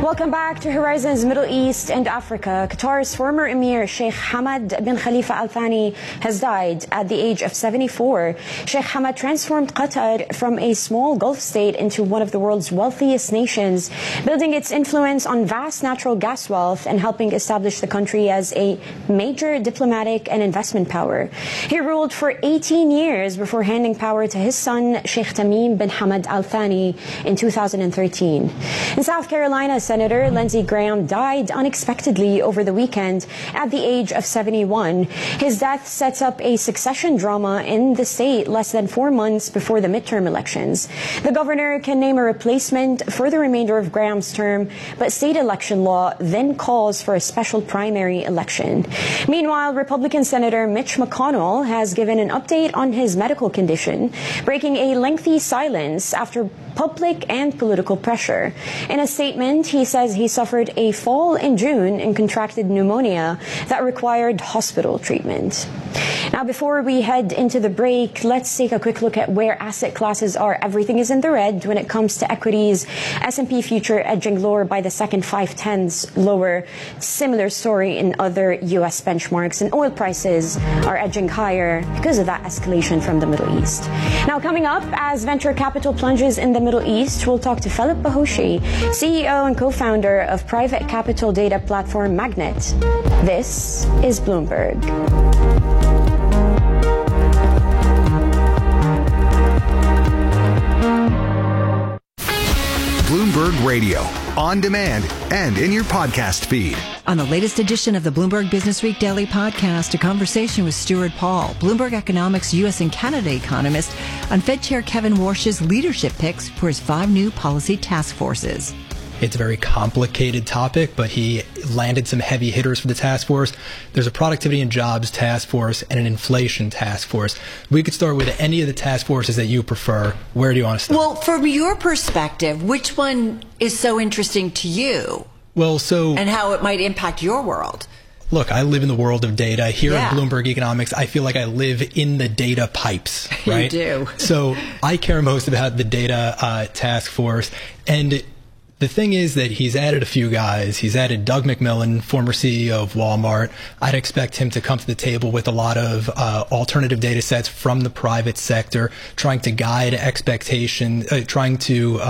Welcome back to Horizons Middle East and Africa. Qatar's former Emir Sheikh Hamad bin Khalifa Al Thani has died at the age of 74. Sheikh Hamad transformed Qatar from a small Gulf state into one of the world's wealthiest nations, building its influence on vast natural gas wealth and helping establish the country as a major diplomatic and investment power. He ruled for 18 years before handing power to his son Sheikh Tamim bin Hamad Al Thani in 2013. In South Carolina, Senator Lindsey Graham died unexpectedly over the weekend at the age of 71. His death sets up a succession drama in the state less than 4 months before the midterm elections. The governor can name a replacement for the remainder of Graham's term, but state election law then calls for a special primary election. Meanwhile, Republican Senator Mitch McConnell has given an update on his medical condition, breaking a lengthy silence after public and political pressure. In a statement, he says he suffered a fall in June and contracted pneumonia that required hospital treatment. Now, before we head into the break, let's take a quick look at where asset classes are. Everything is in the red when it comes to equities. S&P future edging lower by the second 5/10ths lower. Similar story in other U.S. benchmarks, and oil prices are edging higher because of that escalation from the Middle East. Now, coming up, as venture capital plunges in the Middle East, we'll talk to Philip Bahoshi, CEO and co-founder of private capital data platform Magnet. This is Bloomberg. Bloomberg Radio, on demand and in your podcast feed. On the latest edition of the Bloomberg Business Week Daily Podcast, a conversation with Stuart Paul, Bloomberg Economics U.S. and Canada economist, on Fed Chair Kevin Warsh's leadership picks for his 5 new policy task forces. It's a very complicated topic, but he landed some heavy hitters for the task force. There's a productivity and jobs task force and an inflation task force. We could start with any of the task forces that you prefer. Where do you want to start? Well, from your perspective, which one is so interesting to you? And how it might impact your world? Look, I live in the world of data. Here at Bloomberg Economics, I feel like I live in the data pipes, right? You do. So I care most about the data task force. And the thing is that he's added a few guys. He's added Doug McMillon, former CEO of Walmart. I'd expect him to come to the table with a lot of alternative data sets from the private sector, trying to guide expectation, trying to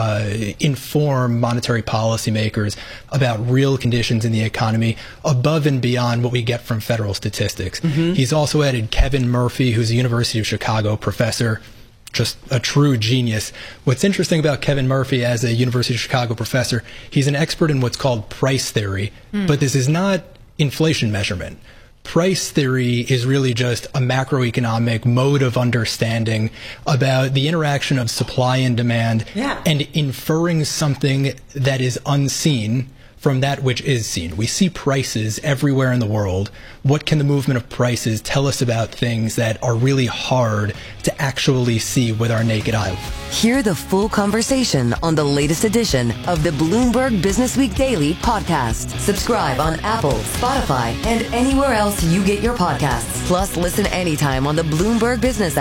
inform monetary policymakers about real conditions in the economy above and beyond what we get from federal statistics. Mm-hmm. He's also added Kevin Murphy, who's a University of Chicago professor. Just a true genius. What's interesting about Kevin Murphy as a University of Chicago professor, he's an expert in what's called price theory, but this is not inflation measurement. Price theory is really just a macroeconomic mode of understanding about the interaction of supply and demand and inferring something that is unseen from that which is seen. We see prices everywhere in the world. What can the movement of prices tell us about things that are really hard to actually see with our naked eye? Hear the full conversation on the latest edition of the Bloomberg Business Week Daily Podcast. Subscribe on Apple, Spotify, and anywhere else you get your podcasts. Plus, listen anytime on the Bloomberg Business app.